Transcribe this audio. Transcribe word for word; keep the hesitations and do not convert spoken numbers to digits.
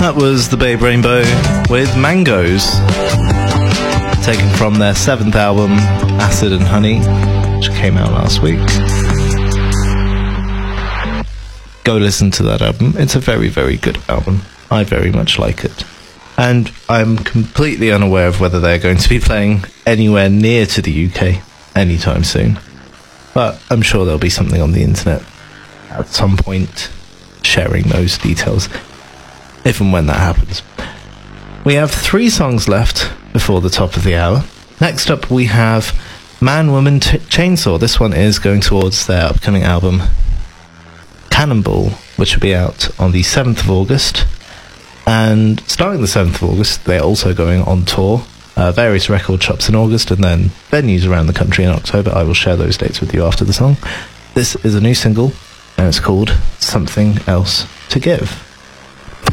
That was the Babe Rainbow with Mangoes, taken from their seventh album, Acid and Honey, which came out last week. Go listen to that album. It's a very, very good album. I very much like it. And I'm completely unaware of whether they're going to be playing anywhere near to the U K anytime soon. But I'm sure there'll be something on the internet at some point sharing those details, if and when that happens. We have three songs left before the top of the hour. Next up we have Man, Woman, T- Chainsaw. This one is going towards their upcoming album Cannonball, which will be out on the seventh of August. And starting the seventh of August, they're also going on tour, uh, various record shops in August, and then venues around the country in October. I will share those dates with you after the song. This is a new single, and it's called Something Else to Give.